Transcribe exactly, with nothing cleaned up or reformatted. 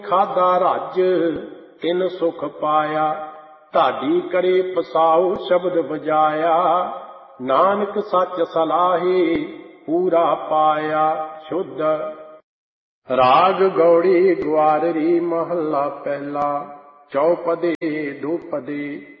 ਖਾਦਾ ਰੱਜ ਤਿਨ ਸੁਖ ਪਾਇਆ। ਢਾਡੀ ਕਰੇ ਪਸਾਉ ਸ਼ਬਦ ਵਜਾਇਆ। ਨਾਨਕ ਸੱਚ ਸਲਾਹੀ ਪੂਰਾ ਪਾਇਆ ਸ਼ੁੱਧ। ਰਾਗ ਗੌੜੀ ਗੁਆਰਰੀ ਮਹੱਲਾ ਪਹਿਲਾ। ਚੌਪਦੇ ਦੁਪਦੇ